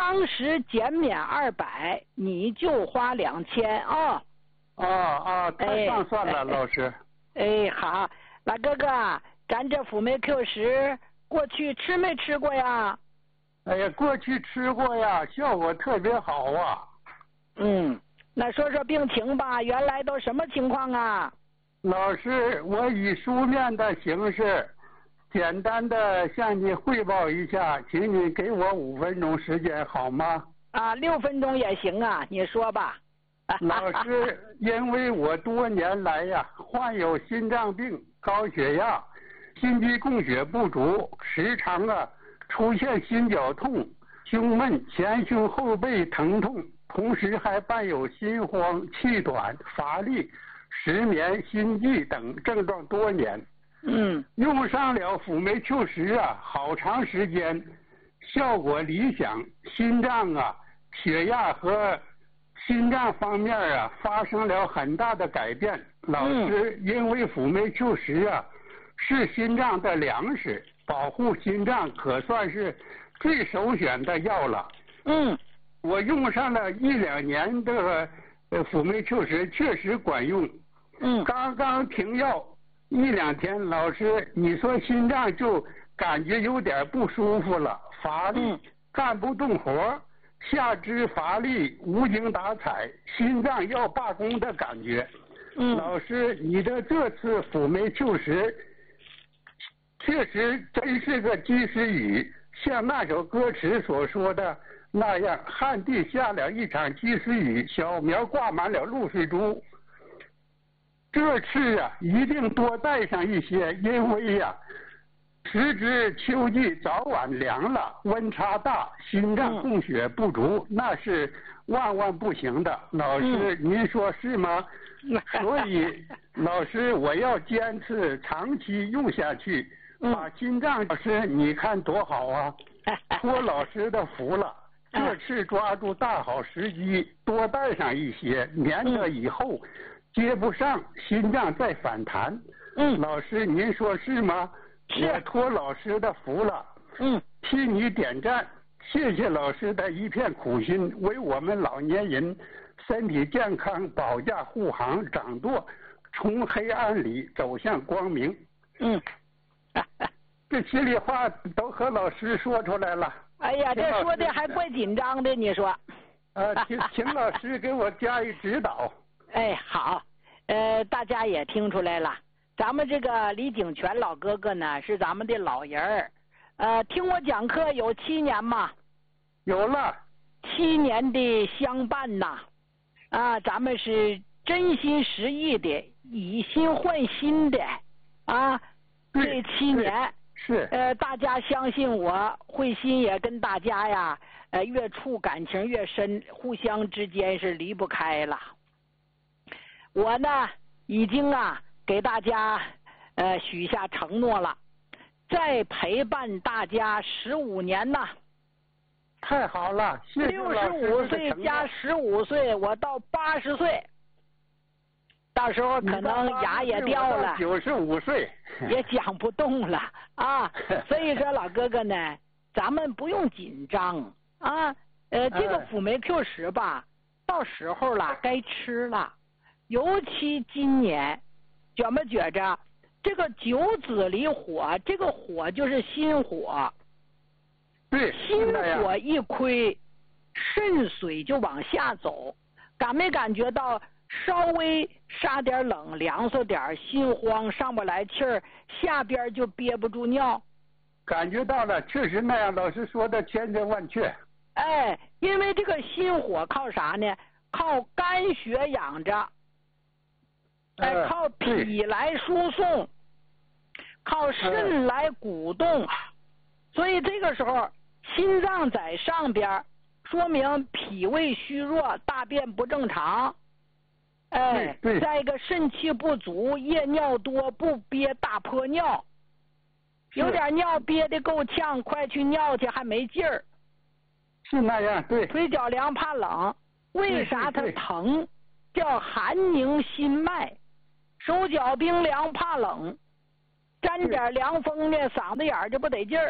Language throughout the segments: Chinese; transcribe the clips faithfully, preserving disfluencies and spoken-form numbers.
当时减免二百，你就花两千啊。 哦哦，太上算了， 哎、 老师。 哎，好，老哥哥，咱这辅酶 Q 十过去吃没吃过呀？ 哎呀，过去吃过呀，效果特别好啊。 嗯，那说说病情吧，原来都什么情况啊？ 老师，我以书面的形式，简单的向你汇报一下，请你给我五分钟时间好吗？ 啊，六分钟也行啊，你说吧。 老师，因为我多年来呀患有心脏病、高血压、心肌供血不足，时常啊出现心绞痛、胸闷、前胸后背疼痛，同时还伴有心慌、气短、乏力、失眠、心悸等症状多年。 嗯， 用上了辅酶 Q 十啊，好长时间，效果理想，心脏啊、血压和心脏方面啊发生了很大的改变。老师， 嗯、 因为辅酶 Q 十啊是心脏的粮食，保护心脏可算是最首选的药了。 嗯， 我用上了一两年的呃辅酶 Q 十，确实管用。 嗯， 刚刚停药一两天，老师，你说心脏就感觉有点不舒服了，乏力， 嗯、 干不动活，下肢乏力，无精打采，心脏要罢工的感觉。 嗯， 老师，你的这次辅酶 Q 十确实真是个及时雨，像那首歌词所说的那样，旱地下了一场及时雨，小苗挂满了露水珠。这次啊，一定多带上一些，因为呀、啊，时值秋季，早晚凉了，温差大，心脏供血不足，嗯、那是万万不行的。老师，嗯、您说是吗？所以，老师，我要坚持长期用下去， 嗯、 把心脏。老师，你看多好啊！托老师的福了，这次抓住大好时机，多带上一些，免得以后。嗯接不上，心脏再反弹。 嗯， 老师，您说是吗？ 是。 我托老师的福了。 嗯， 替你点赞，谢谢老师的一片苦心，为我们老年人身体健康保驾护航，掌舵，从黑暗里走向光明。 嗯， 这心里话都和老师说出来了。 哎呀，这说的还怪紧张的，你说？ 呃，请请老师给我加以指导。 哎，好，呃，大家也听出来了，咱们这个李景全老哥哥呢是咱们的老人儿，呃，听我讲课有七年嘛， 有了七年的相伴呐，啊，咱们是真心实意的，以心换心的，啊，这七年是， 呃，大家相信我，慧心也跟大家呀，呃，越处感情越深，互相之间是离不开了。我呢，已经啊给大家呃许下承诺了，再陪伴大家十五年呐。 太好了，谢谢六十五岁加十五岁，我到八十岁，到时候可能牙也掉了， 九十五岁也讲不动了啊。所以说，老哥哥呢，咱们不用紧张啊。呃，这个辅酶 Q 十吧，到时候了该吃了。尤其今年，觉没觉着这个九子离火，这个火就是心火。 对， 心火一亏，肾水就往下走。感没感觉到稍微杀点冷，凉快点，心慌上不来气儿，下边就憋不住尿？ 感觉到了，确实那样。老师说的千真万确。 哎，因为这个心火靠啥呢？靠肝血养着。哎，靠脾来输送，呃、靠肾来鼓动，呃、所以这个时候心脏在上边，说明脾胃虚弱，大便不正常。哎，再一个肾气不足，夜尿多，不憋大泼尿，有点尿憋得够呛，快去尿去还没劲儿。 是那样，对。 腿脚凉怕冷，为啥它疼？叫寒凝心脉。手脚冰凉怕冷，沾点凉风呢，嗓子眼儿就不得劲儿。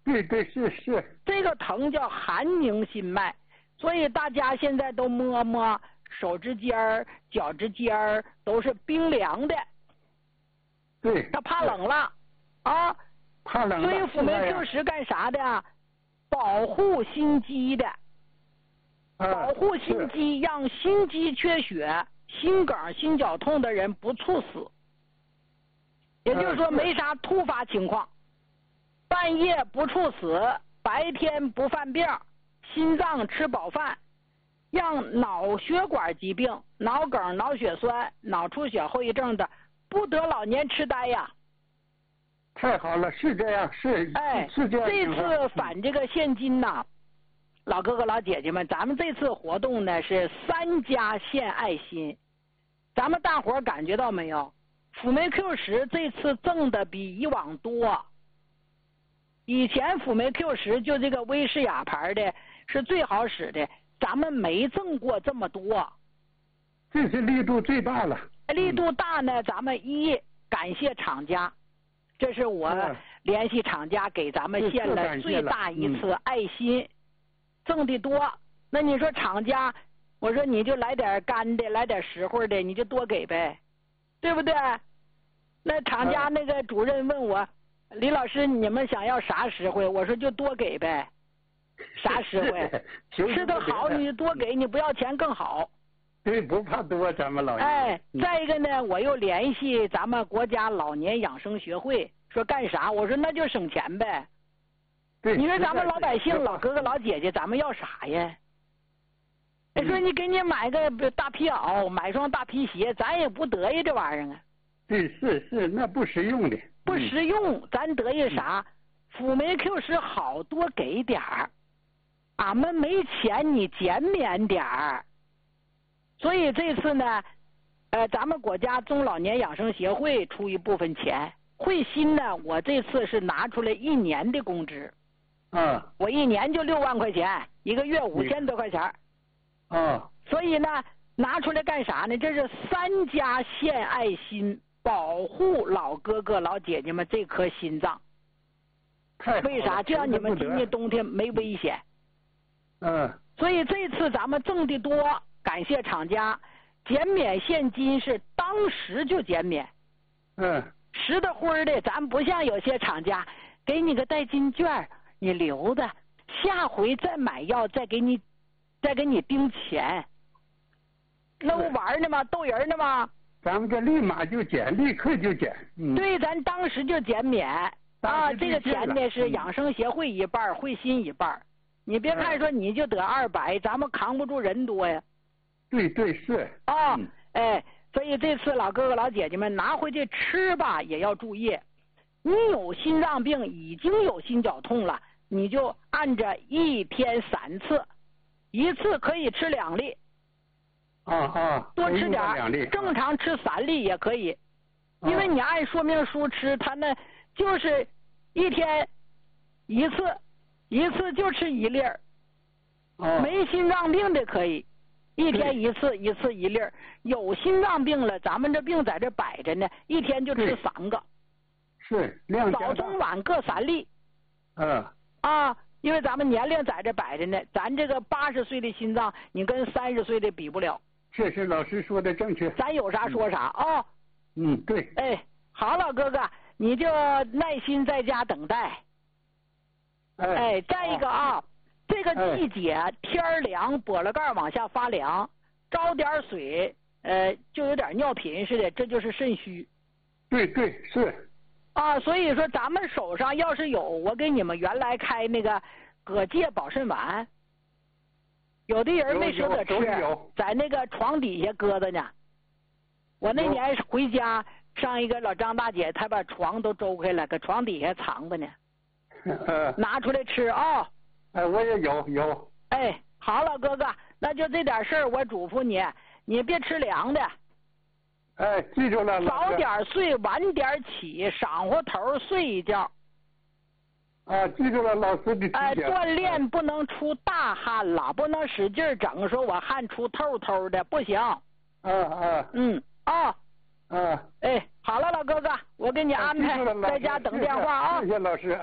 对对是是。 这个疼叫寒凝心脉，所以大家现在都摸摸手指尖儿、脚趾尖儿都是冰凉的。 对。 他怕冷了，啊。 怕冷了。 所以辅酶 Q 十干啥的？保护心肌的。 啊、 保护心肌，让心肌缺血、心梗、心绞痛的人不猝死。也就是说，没啥突发情况，半夜不猝死，白天不犯病，心脏吃饱饭，让脑血管疾病、脑梗、脑血栓、脑出血后遗症的不得老年痴呆呀。 太好了，是这样，是哎， 是这样。 这次返这个现金呐，老哥哥老姐姐们，咱们这次活动呢是三家献爱心，咱们大伙儿感觉到没有？辅酶 Q 十这次赠的比以往多。以前辅酶 Q 十就这个威士雅牌的是最好使的，咱们没赠过这么多。 这是力度最大了。 力度大呢，咱们一感谢厂家，这是我联系厂家给咱们献了最大一次爱心。赠的多，那你说厂家，我说你就来点干的，来点实惠的，你就多给呗，对不对？那厂家那个主任问我，李老师你们想要啥实惠？我说就多给呗，啥实惠？吃的好你就多给，你不要钱更好。 对，不怕多，咱们老人。哎，再一个呢，我又联系咱们国家老年养生学会，说干啥？我说那就省钱呗。你说咱们老百姓、老哥哥、老姐姐，咱们要啥呀？你说你给你买个大皮袄，买双大皮鞋，咱也不得意这玩意儿啊。 对，是是，那不实用的。 不实用，咱得意啥？辅酶 Q 十好，多给点儿。俺们没钱，你减免点儿。所以这次呢，呃，咱们国家中老年养生协会出一部分钱，慧心呢，我这次是拿出来一年的工资。 嗯， 我一年就六万块钱，一个月五千多块钱。 嗯， 所以呢，拿出来干啥呢？这是三家献爱心，保护老哥哥老姐姐们这颗心脏。 太为啥？这样你们今年冬天没危险。 嗯。 所以这次咱们挣的多，感谢厂家，减免现金是当时就减免。 嗯。 实的灰的，咱不像有些厂家给你个代金券。你留着，下回再买药再给你，再给你盯钱，那不玩呢吗？逗人呢吗？ 咱们这立马就减，立刻就减。嗯、 对，咱当时就减免啊！这个钱呢是养生协会一半，慧心一半。你别看说你就得二百，咱们扛不住人多呀。 对对是。 啊、哦，哎，所以这次老哥哥老姐姐们拿回去吃吧，也要注意。你有心脏病，已经有心绞痛了，你就按着一天三次，一次可以吃两粒。 啊啊， 多吃点，正常吃三粒也可以，因为你按说明书吃，它那就是一天一次，一次就吃一粒儿。没心脏病的可以，一天一次，一次一粒儿。有心脏病了，咱们这病在这摆着呢，一天就吃三个。 是，量早中晚各三粒。 嗯。 啊，因为咱们年龄在这摆着呢，咱这个八十岁的心脏，你跟三十岁的比不了。 确实，老师说的正确。 咱有啥说啥啊。 嗯，嗯对。 哎，好，老哥哥，你就耐心在家等待。 哎。 哎，再一个啊，这个季节、哎、天凉，脖子盖往下发凉，着点水，呃，就有点尿频似的，这就是肾虚。 对对是。 啊，所以说咱们手上要是有，我给你们原来开那个葛芥保肾丸，有的人没舍得吃，在那个床底下搁着呢。我那年回家上一个老张大姐，她把床都周开了，搁床底下藏着呢。 呃、 拿出来吃啊、哦！ 哎，我也有有。 哎，好，老哥哥，那就这点事儿，我嘱咐你，你别吃凉的。 哎，记住了。 早点睡，晚点起，晌午头睡一觉。 啊，记住了，老师的提醒。 哎，锻炼不能出大汗了，不能使劲整，说我汗出透透的，不行。 啊啊。 嗯啊。 啊。 哎，好了，老哥哥，我给你安排，在家等电话啊。 谢谢老师。